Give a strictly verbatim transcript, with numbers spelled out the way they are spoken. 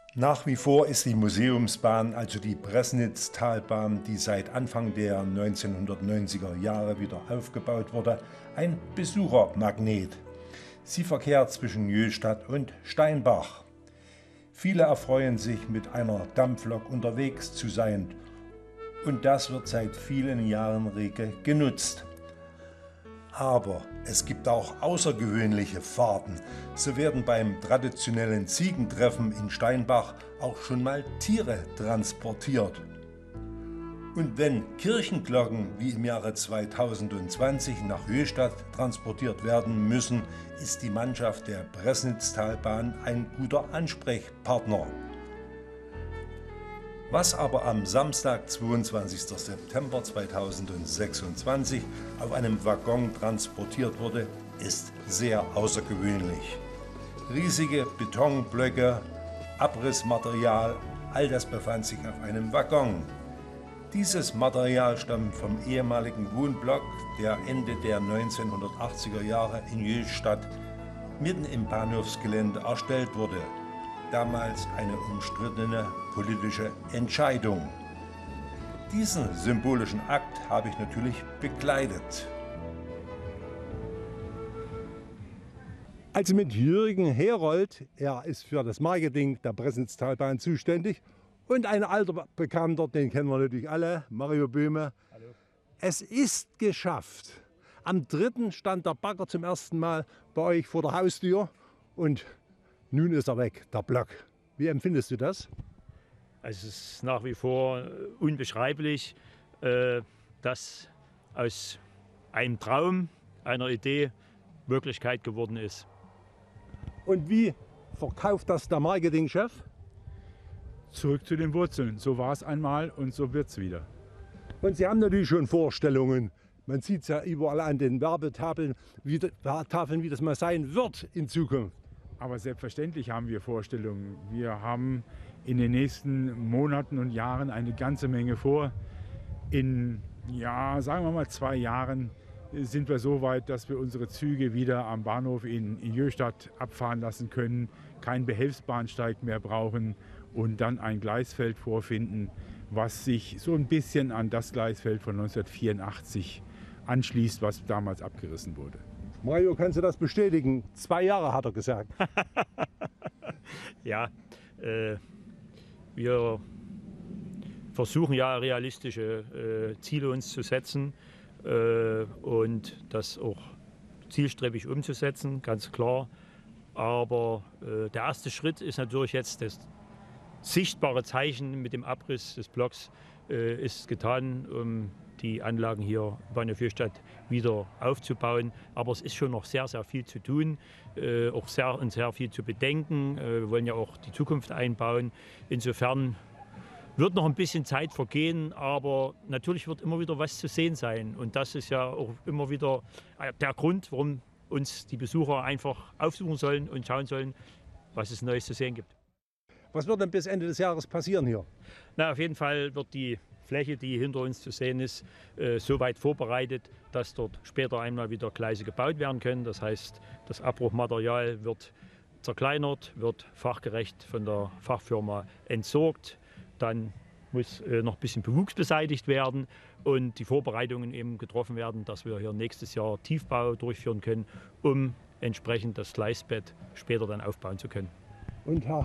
Nach wie vor ist die Museumsbahn, also die Bresnitztalbahn, die seit Anfang der neunzehnhundertneunziger Jahre wieder aufgebaut wurde, ein Besuchermagnet. Sie verkehrt zwischen Jöhstadt und Steinbach. Viele erfreuen sich, mit einer Dampflok unterwegs zu sein, und das wird seit vielen Jahren rege genutzt. Aber es gibt auch außergewöhnliche Fahrten. So werden beim traditionellen Ziegentreffen in Steinbach auch schon mal Tiere transportiert. Und wenn Kirchenglocken wie im Jahre zweitausendzwanzig nach Jöhstadt transportiert werden müssen, ist die Mannschaft der Bresnitztalbahn ein guter Ansprechpartner. Was aber am Samstag, zweiundzwanzigsten September zweitausendsechsundzwanzig, auf einem Waggon transportiert wurde, ist sehr außergewöhnlich. Riesige Betonblöcke, Abrissmaterial, all das befand sich auf einem Waggon. Dieses Material stammt vom ehemaligen Wohnblock, der Ende der neunzehnhundertachtziger Jahre in Jöhstadt mitten im Bahnhofsgelände erstellt wurde. Damals eine umstrittene politische Entscheidung. Diesen symbolischen Akt habe ich natürlich begleitet. Also mit Jürgen Herold, er ist für das Marketing der Bresnitztalbahn zuständig, und ein alter Bekannter, den kennen wir natürlich alle, Mario Böhme. Hallo. Es ist geschafft. Am dritten stand der Bagger zum ersten Mal bei euch vor der Haustür und nun ist er weg, der Block. Wie empfindest du das? Also es ist nach wie vor unbeschreiblich, äh, dass aus einem Traum, einer Idee Wirklichkeit geworden ist. Und wie verkauft das der Marketingchef? Zurück zu den Wurzeln. So war es einmal und so wird es wieder. Und Sie haben natürlich schon Vorstellungen. Man sieht es ja überall an den Werbetafeln, wie, Tafeln, wie das mal sein wird in Zukunft. Aber selbstverständlich haben wir Vorstellungen. Wir haben in den nächsten Monaten und Jahren eine ganze Menge vor. In, ja, sagen wir mal zwei Jahren sind wir so weit, dass wir unsere Züge wieder am Bahnhof in, in Jöhstadt abfahren lassen können, keinen Behelfsbahnsteig mehr brauchen und dann ein Gleisfeld vorfinden, was sich so ein bisschen an das Gleisfeld von neunzehnhundertvierundachtzig anschließt, was damals abgerissen wurde. Mario, kannst du das bestätigen? Zwei Jahre hat er gesagt. Ja, äh, wir versuchen ja realistische äh, Ziele uns zu setzen äh, und das auch zielstrebig umzusetzen, ganz klar. Aber äh, der erste Schritt ist natürlich jetzt das sichtbare Zeichen mit dem Abriss des Blocks äh, ist getan, um die Anlagen hier in Bahnhof Jöhstadt wieder aufzubauen. Aber es ist schon noch sehr, sehr viel zu tun, äh, auch sehr und sehr viel zu bedenken. Äh, wir wollen ja auch die Zukunft einbauen. Insofern wird noch ein bisschen Zeit vergehen, aber natürlich wird immer wieder was zu sehen sein. Und das ist ja auch immer wieder der Grund, warum uns die Besucher einfach aufsuchen sollen und schauen sollen, was es Neues zu sehen gibt. Was wird denn bis Ende des Jahres passieren hier? Na, auf jeden Fall wird die Fläche, die hinter uns zu sehen ist, äh, so weit vorbereitet, dass dort später einmal wieder Gleise gebaut werden können. Das heißt, das Abbruchmaterial wird zerkleinert, wird fachgerecht von der Fachfirma entsorgt. Dann muss äh, noch ein bisschen Bewuchs beseitigt werden und die Vorbereitungen eben getroffen werden, dass wir hier nächstes Jahr Tiefbau durchführen können, um entsprechend das Gleisbett später dann aufbauen zu können. Und Herr